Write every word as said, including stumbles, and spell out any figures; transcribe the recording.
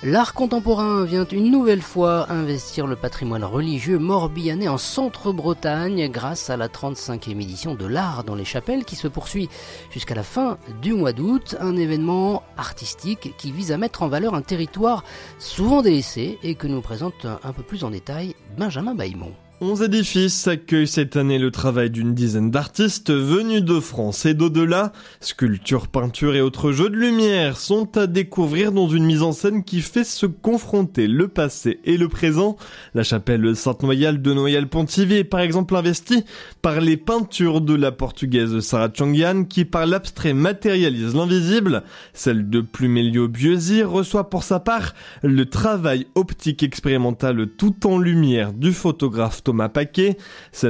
L'art contemporain vient une nouvelle fois investir le patrimoine religieux morbihanais en Centre-Bretagne grâce à la trente-cinquième édition de l'Art dans les chapelles qui se poursuit jusqu'à la fin du mois d'août. Un événement artistique qui vise à mettre en valeur un territoire souvent délaissé et que nous présente un peu plus en détail Benjamin Baillemont. Onze édifices accueillent cette année le travail d'une dizaine d'artistes venus de France et d'au-delà. Sculptures, peintures et autres jeux de lumière sont à découvrir dans une mise en scène qui fait se confronter le passé et le présent. La chapelle Sainte-Noyale de Noyal-Pontivy est par exemple investie par les peintures de la portugaise Sarah Tchongian qui par l'abstrait matérialise l'invisible. Celle de Plumelio Bieusi reçoit pour sa part le travail optique expérimental tout en lumière du photographe Thomas Paquet. Celle